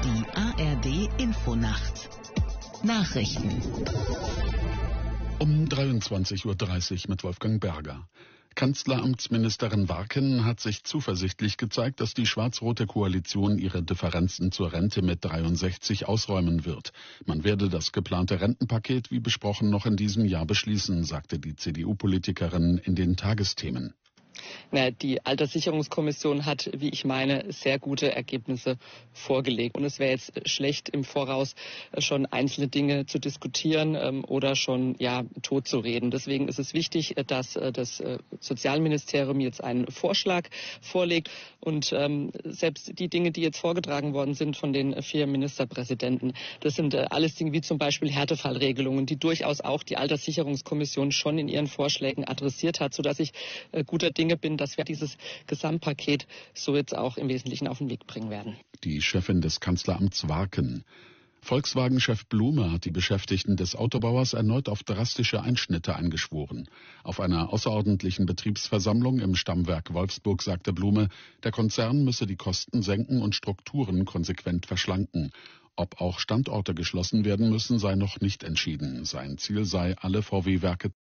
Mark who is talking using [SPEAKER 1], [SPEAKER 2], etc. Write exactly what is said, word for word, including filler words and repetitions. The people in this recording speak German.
[SPEAKER 1] Die A R D Infonacht Nachrichten
[SPEAKER 2] um dreiundzwanzig Uhr dreißig mit Wolfgang Berger. Kanzleramtsministerin Warken hat sich zuversichtlich gezeigt, dass die schwarz-rote Koalition ihre Differenzen zur Rente mit dreiundsechzig ausräumen wird. Man werde das geplante Rentenpaket wie besprochen noch in diesem Jahr beschließen, sagte die C D U-Politikerin in den Tagesthemen.
[SPEAKER 3] Na, die Alterssicherungskommission hat, wie ich meine, sehr gute Ergebnisse vorgelegt. Und es wäre jetzt schlecht, im Voraus schon einzelne Dinge zu diskutieren ähm, oder schon ja tot zu reden. Deswegen ist es wichtig, dass äh, das äh, Sozialministerium jetzt einen Vorschlag vorlegt. Und ähm, selbst die Dinge, die jetzt vorgetragen worden sind von den vier Ministerpräsidenten, das sind äh, alles Dinge wie zum Beispiel Härtefallregelungen, die durchaus auch die Alterssicherungskommission schon in ihren Vorschlägen adressiert hat, sodass ich äh, guter Dinge bin, dass wir dieses Gesamtpaket so jetzt auch im Wesentlichen auf den Weg bringen werden.
[SPEAKER 2] Die Chefin des Kanzleramts Warken. Volkswagen-Chef Blume hat die Beschäftigten des Autobauers erneut auf drastische Einschnitte eingeschworen. Auf einer außerordentlichen Betriebsversammlung im Stammwerk Wolfsburg sagte Blume, der Konzern müsse die Kosten senken und Strukturen konsequent verschlanken. Ob auch Standorte geschlossen werden müssen, sei noch nicht entschieden. Sein Ziel sei, alle V W-Werke